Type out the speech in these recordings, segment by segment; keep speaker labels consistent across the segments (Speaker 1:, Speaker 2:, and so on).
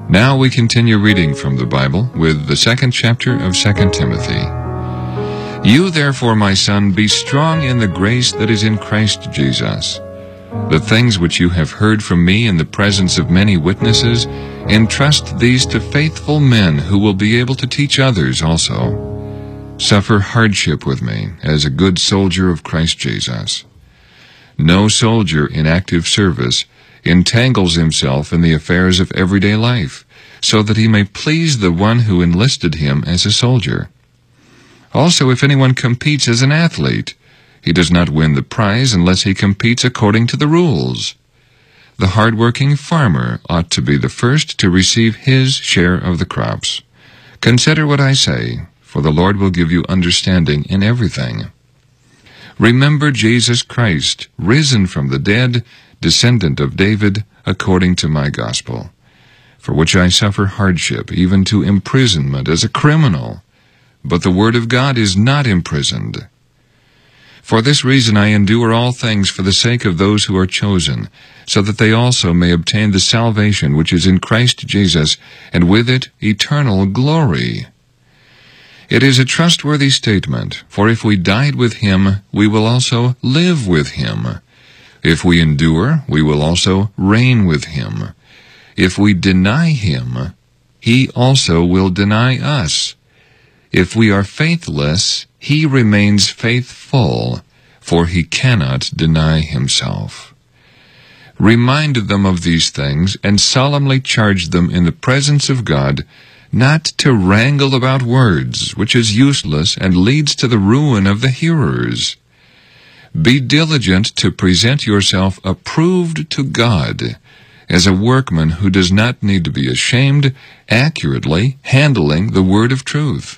Speaker 1: Now we continue reading from the Bible with the second chapter of 2 Timothy. You therefore, my son, be strong in the grace that is in Christ Jesus. The things which you have heard from me in the presence of many witnesses, entrust these to faithful men who will be able to teach others also. Suffer hardship with me as a good soldier of Christ Jesus. No soldier in active service entangles himself in the affairs of everyday life, so that he may please the one who enlisted him as a soldier. Also, if anyone competes as an athlete, he does not win the prize unless he competes according to the rules. The hard-working farmer ought to be the first to receive his share of the crops. Consider what I say, for the Lord will give you understanding in everything. Remember Jesus Christ, risen from the dead, descendant of David, according to my gospel, for which I suffer hardship, even to imprisonment as a criminal. But the word of God is not imprisoned. For this reason I endure all things for the sake of those who are chosen, so that they also may obtain the salvation which is in Christ Jesus, and with it eternal glory. It is a trustworthy statement, for if we died with him, we will also live with him. If we endure, we will also reign with him. If we deny him, he also will deny us. If we are faithless, he remains faithful, for he cannot deny himself. Remind them of these things, and solemnly charge them in the presence of God, not to wrangle about words, which is useless and leads to the ruin of the hearers. Be diligent to present yourself approved to God, as a workman who does not need to be ashamed, accurately handling the word of truth.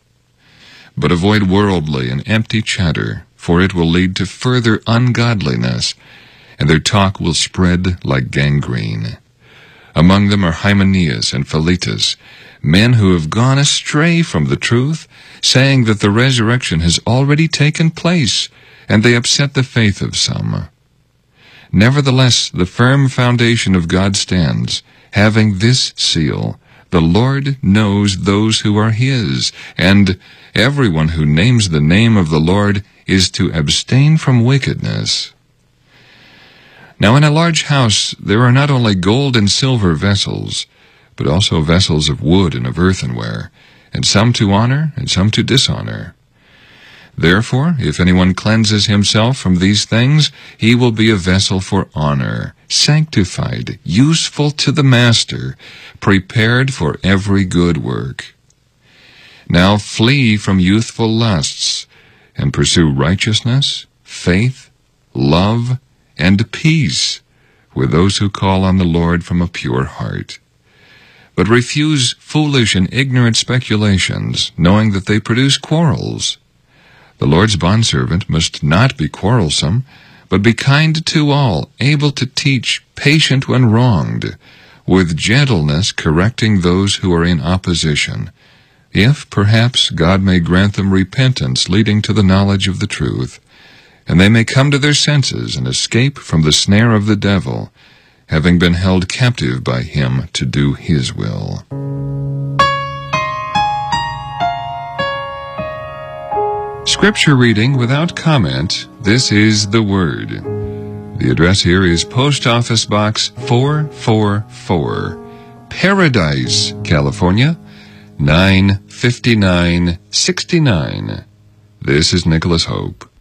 Speaker 1: But avoid worldly and empty chatter, for it will lead to further ungodliness, and their talk will spread like gangrene. Among them are Hymenaeus and Philetus, men who have gone astray from the truth, saying that the resurrection has already taken place, and they upset the faith of some. Nevertheless, the firm foundation of God stands, having this seal: the Lord knows those who are his, and everyone who names the name of the Lord is to abstain from wickedness. Now in a large house there are not only gold and silver vessels, but also vessels of wood and of earthenware, and some to honor and some to dishonor. Therefore, if anyone cleanses himself from these things, he will be a vessel for honor, sanctified, useful to the master, prepared for every good work. Now flee from youthful lusts, and pursue righteousness, faith, love, and peace with those who call on the Lord from a pure heart. But refuse foolish and ignorant speculations, knowing that they produce quarrels. The Lord's bondservant must not be quarrelsome, but be kind to all, able to teach, patient when wronged, with gentleness correcting those who are in opposition, if perhaps God may grant them repentance leading to the knowledge of the truth, and they may come to their senses and escape from the snare of the devil, having been held captive by him to do his will. Scripture reading without comment. This is the Word. The address here is Post Office Box 444, Paradise, California, 95969. This is Nicholas Hope.